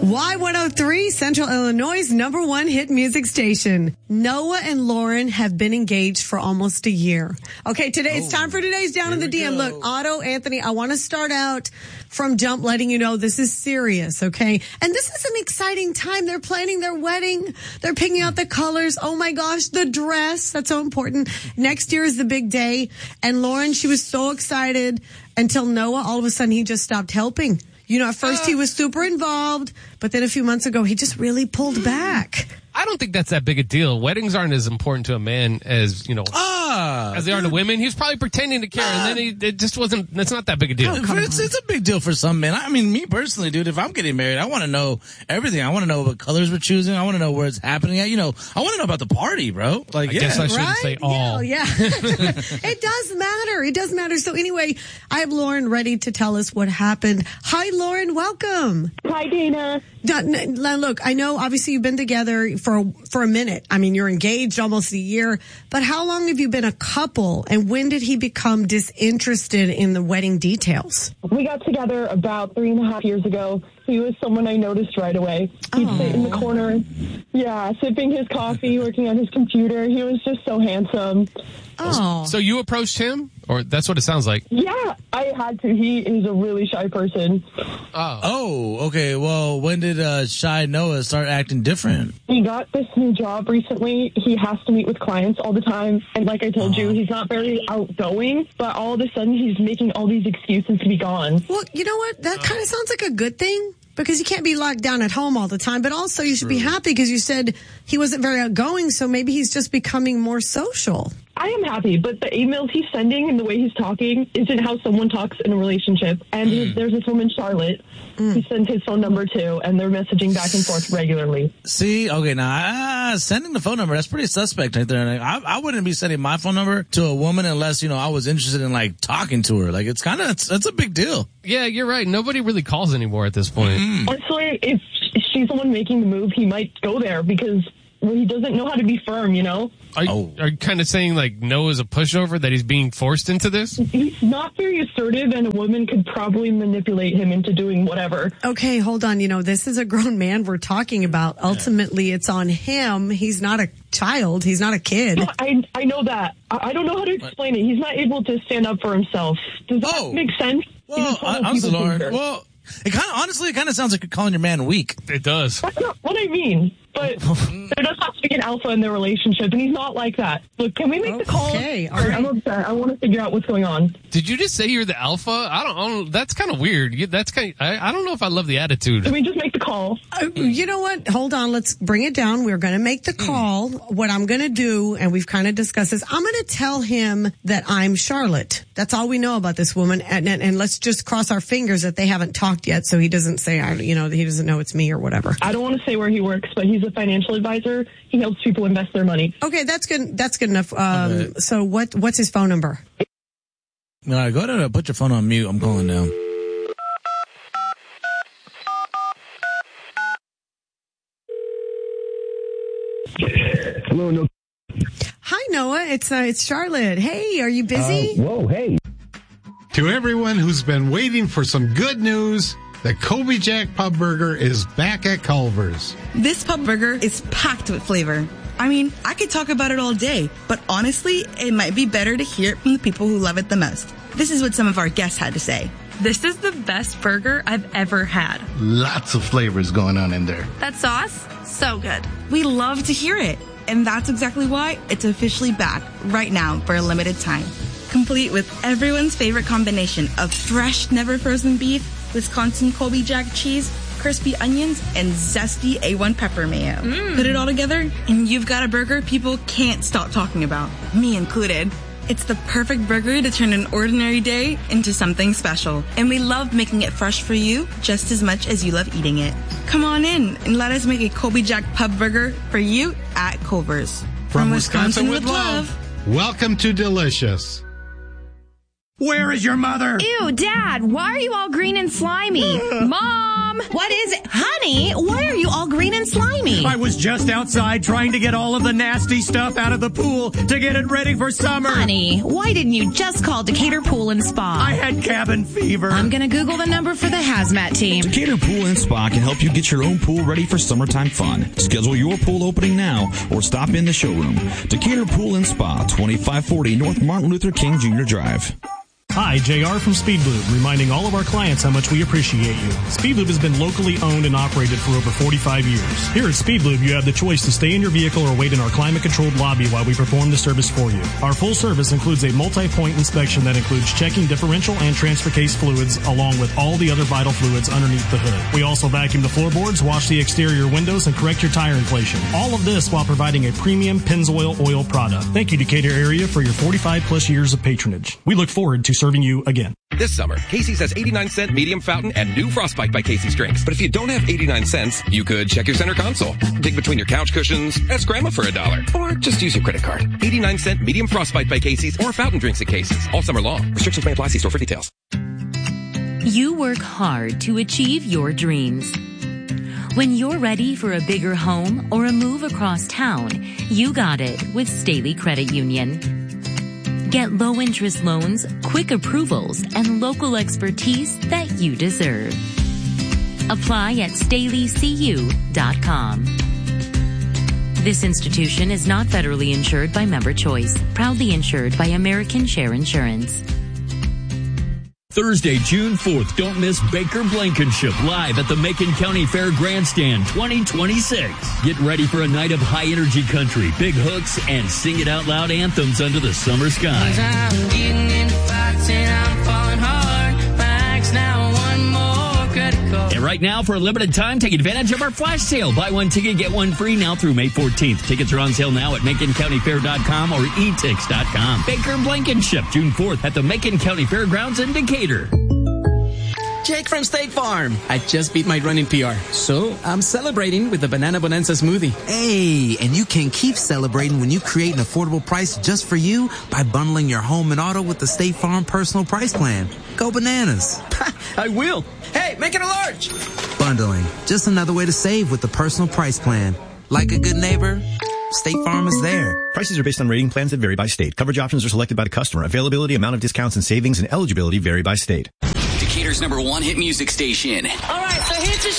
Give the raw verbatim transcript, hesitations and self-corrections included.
Y one oh three, Central Illinois' number one hit music station. Noah and Lauren have been engaged for almost a year. Okay, today oh, it's time for today's Down in the D M. Go. Look, Otto, Anthony, I want to start out from jump letting you know this is serious, okay? And this is an exciting time. They're planning their wedding. They're picking out the colors. Oh my gosh, the dress. That's so important. Next year is the big day. And Lauren, she was so excited until Noah, all of a sudden, he just stopped helping. You know, at first uh, he was super involved, but then a few months ago, he just really pulled back. I don't think that's that big a deal. Weddings aren't as important to a man as, you know, ah, as they are to women. He was probably pretending to care, ah, and then he, it just wasn't, it's not that big a deal. Oh, it's, it's a big deal for some men. I mean, me personally, dude, if I'm getting married, I want to know everything. I want to know what colors we're choosing. I want to know where it's happening at. You know, I want to know about the party, bro. Like, I yeah. guess I shouldn't right? say all. Yeah, yeah. It does matter. It does matter. So anyway, I have Lauren ready to tell us what happened. Hi, Lauren. Welcome. Hi, Dana. Look, I know obviously you've been together for for a minute. I mean, you're engaged almost a year, but how long have you been a couple, and when did he become disinterested in the wedding details? We got together about three and a half years ago. He was someone I noticed right away. He'd Oh. sit in the corner, yeah, sipping his coffee, working on his computer. He was just so handsome. Oh. So you approached him? Or that's what it sounds like. Yeah, I had to. He is a really shy person. Oh. Oh, okay. Well, when did uh, shy Noah start acting different? He got this new job recently. He has to meet with clients all the time. And like I told uh-huh. you, he's not very outgoing. But all of a sudden, he's making all these excuses to be gone. Well, you know what? That kind of sounds like a good thing. Because you can't be locked down at home all the time. But also, you should True. be happy because you said he wasn't very outgoing. So maybe he's just becoming more social. I am happy, but the emails he's sending and the way he's talking isn't how someone talks in a relationship. And mm. there's this woman, Charlotte, mm. he sends his phone number to, and they're messaging back and forth regularly. See, okay, now, uh, sending the phone number, that's pretty suspect right there. I, I wouldn't be sending my phone number to a woman unless, you know, I was interested in, like, talking to her. Like, it's kind of, it's, it's a big deal. Yeah, you're right. Nobody really calls anymore at this point. Mm. Honestly, if she's the one making the move, he might go there because well, he doesn't know how to be firm, you know? Are, oh. are you kind of saying, like, Noah's a pushover, that he's being forced into this? He's not very assertive, and a woman could probably manipulate him into doing whatever. Okay, hold on. You know, this is a grown man we're talking about. Ultimately, it's on him. He's not a child. He's not a kid. No, I I know that. I, I don't know how to explain it. He's not able to stand up for himself. Does that oh. make sense? Well, honestly, Lauren, well, it kind of, honestly, it kind of sounds like you're calling your man weak. It does. That's not what I mean. But there does have to be an alpha in their relationship, and he's not like that. Look, can we make okay, the call? Okay, all right. I'm upset. I want to figure out what's going on. Did you just say you're the alpha? I don't. I don't that's kind of weird. You, that's kind. I, I don't know if I love the attitude. Can we just make the call? Uh, you know what? Hold on. Let's bring it down. We're going to make the call. What I'm going to do, and we've kind of discussed this, I'm going to tell him that I'm Charlotte. That's all we know about this woman, and, and and let's just cross our fingers that they haven't talked yet, so he doesn't say, I, you know, he doesn't know it's me or whatever. I don't want to say where he works, but he's a financial advisor. He helps people invest their money. Okay, that's good. That's good enough. Um, okay. So what? What's his phone number? All right, go ahead and put your phone on mute. I'm calling now. Hello, no. Hi, Noah. It's uh, it's Charlotte. Hey, are you busy? Uh, whoa, hey. To everyone who's been waiting for some good news, the Colby Jack Pub Burger is back at Culver's. This pub burger is packed with flavor. I mean, I could talk about it all day, but honestly, it might be better to hear it from the people who love it the most. This is what some of our guests had to say. This is the best burger I've ever had. Lots of flavors going on in there. That sauce, so good. We love to hear it. And that's exactly why it's officially back right now for a limited time. Complete with everyone's favorite combination of fresh, never frozen beef, Wisconsin Colby Jack cheese, crispy onions, and zesty A one pepper mayo. Mm. Put it all together, and you've got a burger people can't stop talking about, me included. It's the perfect burger to turn an ordinary day into something special. And we love making it fresh for you just as much as you love eating it. Come on in and let us make a Colby Jack Pub Burger for you at Culver's. From, From Wisconsin, Wisconsin with love. love. Welcome to Delicious. Where is your mother? Ew, Dad, why are you all green and slimy? Mom! What is it? Honey, why are you all green and slimy? I was just outside trying to get all of the nasty stuff out of the pool to get it ready for summer. Honey, why didn't you just call Decatur Pool and Spa? I had cabin fever. I'm gonna Google the number for the hazmat team. Decatur Pool and Spa can help you get your own pool ready for summertime fun. Schedule your pool opening now or stop in the showroom. Decatur Pool and Spa, twenty-five forty North Martin Luther King Junior Drive. Hi, J R from Speedlube, reminding all of our clients how much we appreciate you. Speedlube has been locally owned and operated for over forty-five years. Here at Speedlube, you have the choice to stay in your vehicle or wait in our climate-controlled lobby while we perform the service for you. Our full service includes a multi-point inspection that includes checking differential and transfer case fluids, along with all the other vital fluids underneath the hood. We also vacuum the floorboards, wash the exterior windows, and correct your tire inflation. All of this while providing a premium Pennzoil oil product. Thank you, Decatur area, for your forty-five plus years of patronage. We look forward to serving you again. This summer, Casey's has eighty-nine cent medium fountain and new Frostbite by Casey's drinks. But if you don't have eighty-nine cents, you could check your center console, dig between your couch cushions, ask grandma for a dollar, or just use your credit card. eighty-nine cent medium Frostbite by Casey's or fountain drinks at Casey's all summer long. Restrictions may apply. See store for details. You work hard to achieve your dreams. When you're ready for a bigger home or a move across town, you got it with Staley Credit Union. Get low-interest loans, quick approvals, and local expertise that you deserve. Apply at staley c u dot com. This institution is not federally insured by Member Choice, proudly insured by American Share Insurance. Thursday, June fourth, don't miss Baker Blankenship live at the Macon County Fair Grandstand twenty twenty-six. Get ready for a night of high-energy country, big hooks, and sing it out loud anthems under the summer sky. I'm getting into fights and I'm falling hard. Max now one more credit card. And right now, for a limited time, take advantage of our flash sale. Buy one ticket, get one free now through May fourteenth. Tickets are on sale now at macon county fair dot com or e tix dot com. Baker Blankenship, June fourth at the Macon County Fairgrounds in Decatur. Jake from State Farm. I just beat my running P R, so I'm celebrating with the Banana Bonanza smoothie. Hey, and you can keep celebrating when you create an affordable price just for you by bundling your home and auto with the State Farm Personal Price Plan. Go bananas. I will. Hey, make it a large. Bundling, just another way to save with the Personal Price Plan. Like a good neighbor, State Farm is there. Prices are based on rating plans that vary by state. Coverage options are selected by the customer. Availability, amount of discounts and savings, and eligibility vary by state. Decatur's number one hit music station. All right, so here's the